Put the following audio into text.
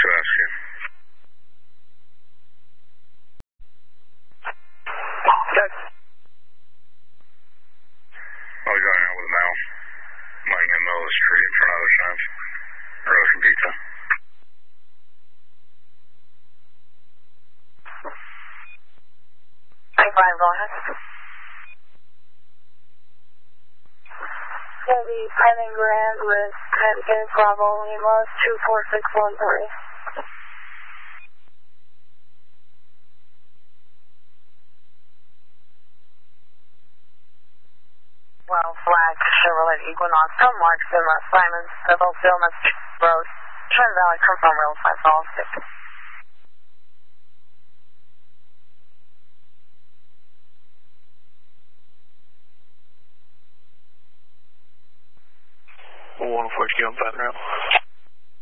rescue. Check. I'll be going out with Mal. Lying in the middle of the street in front of the fence. Or Ocean Pizza. Hey, Brian, go ahead. Gonna be Penn Grand with 10 Bravo Lima 24613. Well, flag Chevrolet Equinox, some marks in Simons, Devillville, Massachusetts Road, Trent Valley, confirm real 5 6. One 40 on 5 now.